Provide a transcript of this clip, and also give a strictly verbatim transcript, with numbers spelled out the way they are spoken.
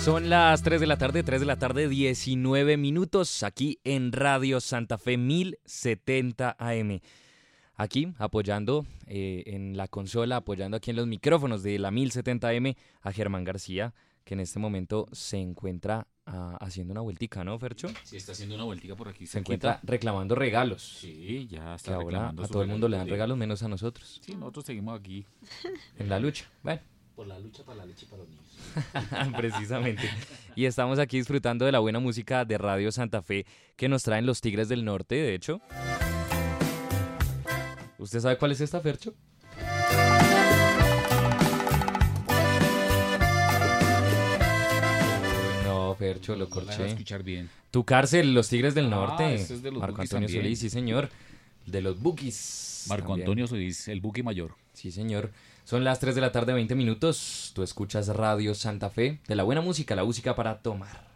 Son las tres de la tarde, tres de la tarde, diecinueve minutos, aquí en Radio Santa Fe mil setenta A M. Aquí apoyando eh, en la consola, apoyando aquí en los micrófonos de la mil setenta A M a Germán García, que en este momento se encuentra uh, haciendo una vueltica, ¿no, Fercho? Sí, está haciendo una vueltica por aquí. Se encuentra reclamando regalos. Sí, ya está que ahora reclamando. a todo el mundo le dan regalos menos a nosotros. Sí, nosotros seguimos aquí. En la lucha. Bueno. Por la lucha, para la leche y para los niños. Precisamente. Y estamos aquí disfrutando de la buena música de Radio Santa Fe que nos traen los Tigres del Norte, de hecho. ¿Usted sabe cuál es esta, Fercho? No, Fercho, lo corché. No la escuchar bien. Tu cárcel, los Tigres del Ah, Norte. este es de los Marco Bukis Antonio también. Solís, sí señor. De los Bukis. Marco también. Antonio Solís, el buque mayor. Sí, señor. Son las tres de la tarde, veinte minutos. Tú escuchas Radio Santa Fe, de la buena música, la música para tomar.